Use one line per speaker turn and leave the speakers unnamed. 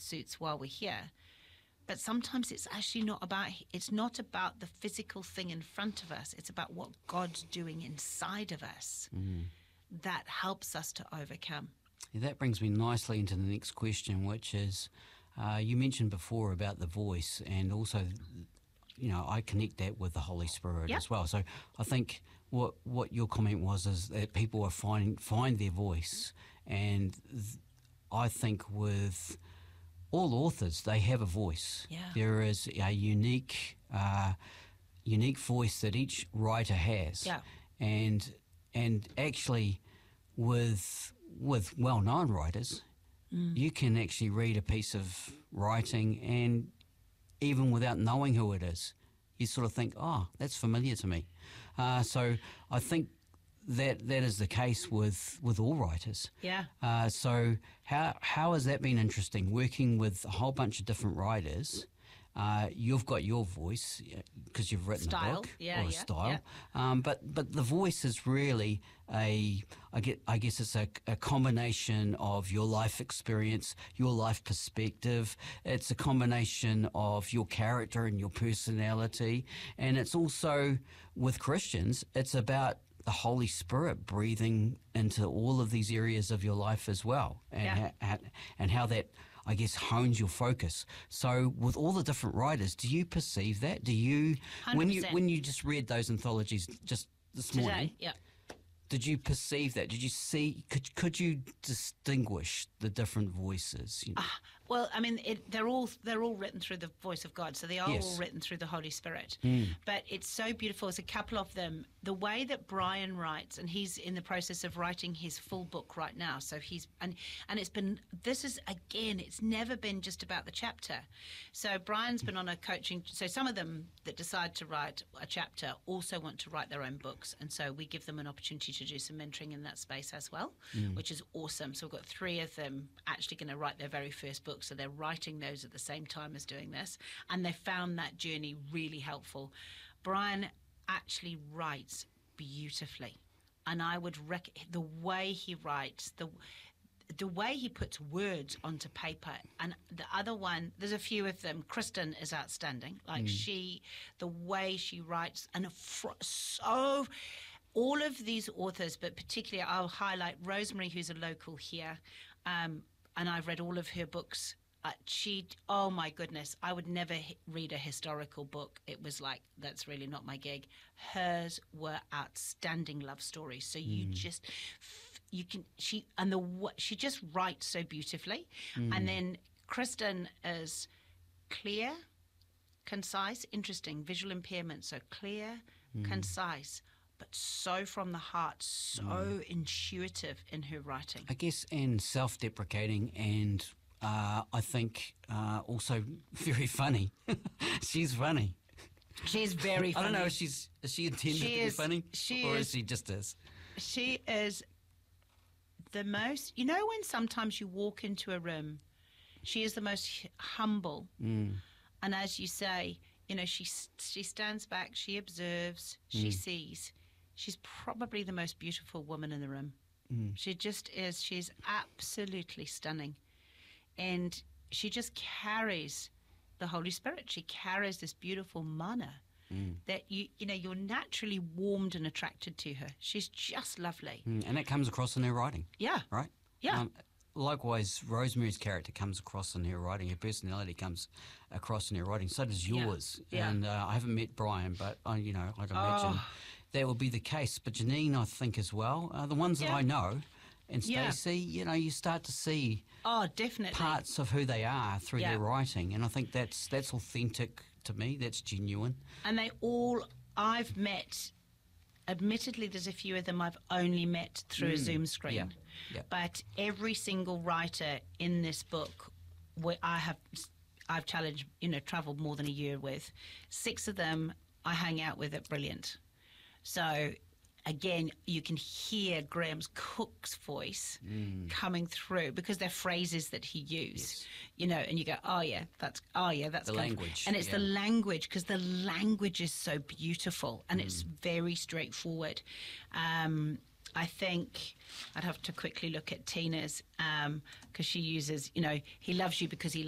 pursuits while we're here. But sometimes it's actually not about the physical thing in front of us. It's about what God's doing inside of us that helps us to overcome.
Yeah, that brings me nicely into the next question, which is, you mentioned before about the voice, and also, I connect that with the Holy Spirit as well. So I think what your comment was is that people are find their voice, and I think with all authors, they have a voice.
Yeah.
There is a unique voice that each writer has.
Yeah.
And actually, with well-known writers, you can actually read a piece of writing, and even without knowing who it is, you sort of think, oh, that's familiar to me. So I think that is the case with all writers.
Yeah.
So how has that been interesting, working with a whole bunch of different writers? You've got your voice because you've written a book or a style, but the voice is really I guess it's a combination of your life experience, your life perspective. It's a combination of your character and your personality, and it's also with Christians. It's about the Holy Spirit breathing into all of these areas of your life as well, and how that, I guess, hones your focus. So with all the different writers, do you perceive that? Do you
100%.
when you just read those anthologies just this morning?
Yeah.
Did you perceive that? Did you see? Could you distinguish the different voices?
Well, I mean, they're all written through the voice of God, so they are all written through the Holy Spirit. But it's so beautiful. There's a couple of them. The way that Brian writes, and he's in the process of writing his full book right now. So and it's been. This is again. It's never been just about the chapter. So Brian's been on a coaching. So some of them that decide to write a chapter also want to write their own books, and so we give them an opportunity to do some mentoring in that space as well, which is awesome. So we've got 3 of them actually going to write their very first book. So they're writing those at the same time as doing this, and they found that journey really helpful. Brian actually writes beautifully, and I would the way he writes, the way he puts words onto paper. And the other one, there's a few of them. Kristen is outstanding. Like the way she writes, and so all of these authors, but particularly I'll highlight Rosemary, who's a local here, and I've read all of her books. Oh my goodness, I would never read a historical book. It was like, that's really not my gig. Hers were outstanding love stories. So she just writes so beautifully. And then Kristen is clear, concise, interesting, visual impairment. So clear, concise, but so from the heart, so intuitive in her writing.
I guess, and self-deprecating, and I think also very funny. She's funny.
She's very funny.
I don't know if is she intended to be funny, or is she just is?
She is the most, when sometimes you walk into a room, she is the most humble. And as you say, she stands back, she observes, she sees. She's probably the most beautiful woman in the room. She just is. She's absolutely stunning. And she just carries the Holy Spirit. She carries this beautiful mana that you're naturally warmed and attracted to her. She's just lovely.
And that comes across in her writing.
Yeah.
Right?
Yeah.
Likewise, Rosemary's character comes across in her writing. Her personality comes across in her writing. So does yours.
Yeah.
And I haven't met Brian, but I'd imagine that will be the case. But Janine, I think, as well. The ones that I know, and Stacey, you start to see
definitely
parts of who they are through their writing. And I think that's authentic to me. That's genuine.
And I've met. Admittedly, there's a few of them I've only met through a Zoom screen. Yeah. But every single writer in this book, I've challenged, traveled more than a year with. 6 of them I hang out with at Brilliant. So again, you can hear Graham Cooke's voice coming through because they're phrases that he used, and you go, that's
the language.
And it's the language, because the language is so beautiful and it's very straightforward. I think I'd have to quickly look at Tina's because she uses, he loves you because he